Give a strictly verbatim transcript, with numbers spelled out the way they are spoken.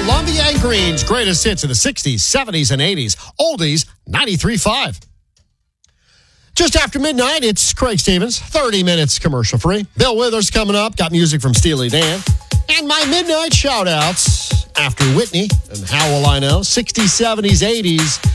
Columbia and Green's greatest hits in the sixties, seventies, and eighties. Oldies ninety-three point five. Just after midnight, it's Craig Stevens, thirty minutes commercial free. Bill Withers coming up, got music from Steely Dan. And my midnight shout outs after Whitney and How Will I Know, sixties, seventies, eighties.